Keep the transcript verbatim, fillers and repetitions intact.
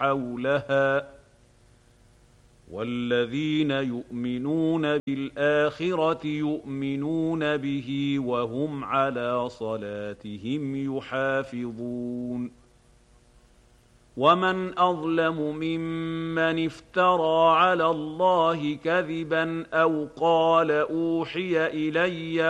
حولها والذين يؤمنون بالآخرة يؤمنون به وهم على صلاتهم يحافظون ومن أظلم ممن افترى على الله كذبا أو قال أوحي إلي